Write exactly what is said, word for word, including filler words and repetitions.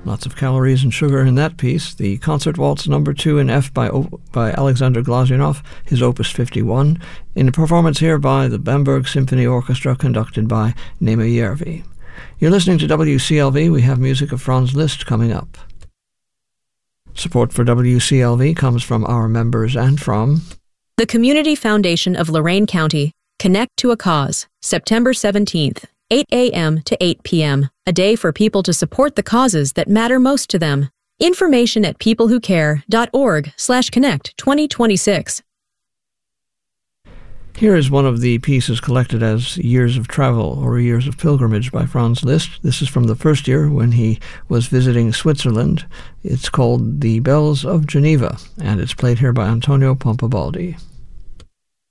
Lots of calories and sugar in that piece. The Concert Waltz number two in F by, o- by Alexander Glazunov, his Opus fifty-one, in a performance here by the Bamberg Symphony Orchestra conducted by Nema Järvi. You're listening to W C L V. We have music of Franz Liszt coming up. Support for W C L V comes from our members and from the Community Foundation of Lorain County. Connect to a Cause, September seventeenth, eight a.m. to eight p.m., a day for people to support the causes that matter most to them. Information at peoplewhocare.org slash connect 2026. Here is one of the pieces collected as Years of Travel or Years of Pilgrimage by Franz Liszt. This is from the first year when he was visiting Switzerland. It's called The Bells of Geneva, and it's played here by Antonio Pompabaldi.